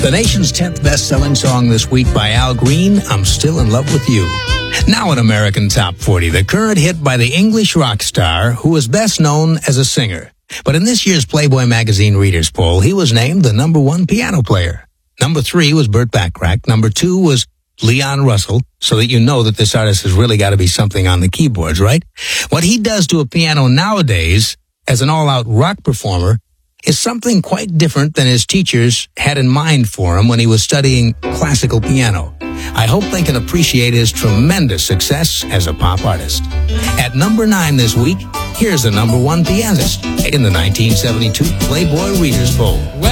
The nation's 10th best-selling song this week by Al Green, I'm Still in Love with You. Now in American Top 40, the current hit by the English rock star who is best known as a singer. But in this year's Playboy magazine readers poll, he was named the number 1 piano player. Number 3 was Burt Bacharach. Number 2 was Leon Russell, so that you know that this artist has really got to be something on the keyboards, right? What he does to a piano nowadays as an all-out rock performer is something quite different than his teachers had in mind for him when he was studying classical piano. I hope they can appreciate his tremendous success as a pop artist. At number 9 this week, here's the number 1 pianist in the 1972 Playboy Readers Poll.